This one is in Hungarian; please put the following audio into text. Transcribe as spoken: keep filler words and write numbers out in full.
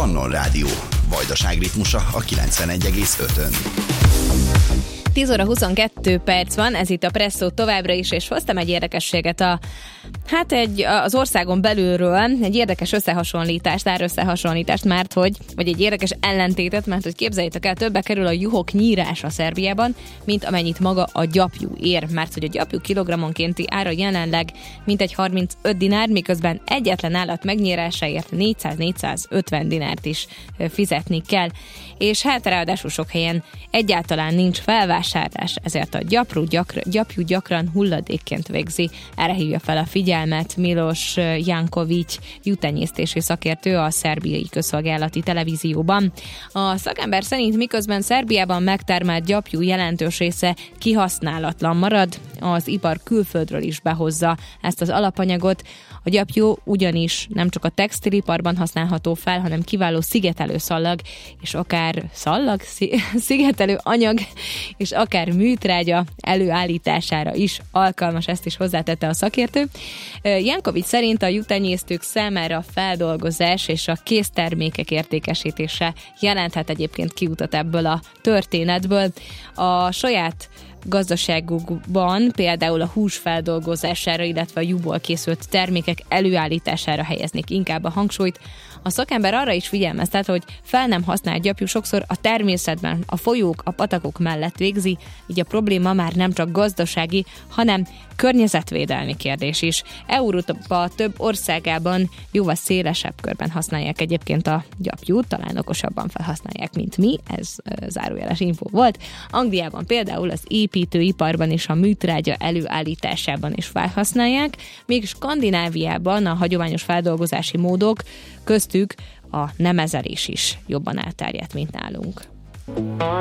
Pannon Rádió. Vajdaság ritmusa a kilencvenegy egész ötön. tíz óra huszonkettő perc van, ez itt a Presszó továbbra is, és hoztam egy érdekességet a, hát egy, az országon belülről, egy érdekes összehasonlítást, árösszehasonlítást, mert hogy, vagy egy érdekes ellentétet, mert hogy képzeljétek el, többe kerül a juhok nyírása Szerbiában, mint amennyit maga a gyapjú ér, mert hogy a gyapjú kilogrammonkénti ára jelenleg mintegy harmincöt dinár, miközben egyetlen állat megnyírásáért négyszáz-négyszázötven dinárt is fizetni kell, és hát ráadásul sok helyen egyáltalán nincs felvásárlás, ezért a gyapjú, gyakra, gyapjú gyakran hulladékként végzi. Erre hívja fel a figyelmet Milos Jankovics juhtenyésztési szakértő a szerbiai közszolgálati televízióban. A szakember szerint miközben Szerbiában megtermelt gyapjú jelentős része kihasználatlan marad, az ipar külföldről is behozza ezt az alapanyagot. A gyapjú ugyanis nem csak a textiliparban használható fel, hanem kiváló szigetelő szallag, és akár szallag, szigetelő anyag, és akár műtrágya előállítására is alkalmas, ezt is hozzátette a szakértő. Jankovics szerint a juhtenyésztők számára a feldolgozás és a késztermékek értékesítése jelenthet egyébként kiutat ebből a történetből. A saját gazdaságukban például a hús feldolgozására, illetve a juhból készült termékek előállítására helyeznék inkább a hangsúlyt. A szakember arra is figyelmeztet, hogy fel nem használt gyapjú sokszor a természetben, a folyók, a patakok mellett végzi, így a probléma már nem csak gazdasági, hanem környezetvédelmi kérdés is. Európa több országában jóval szélesebb körben használják egyébként a gyapjút, talán okosabban felhasználják, mint mi, ez zárójeles info volt. Angliában például az építőiparban és a műtrágya előállításában is felhasználják, míg Skandináviában a hagyományos feldolgozási módok, köztük a nemezelés is jobban elterjedt, mint nálunk.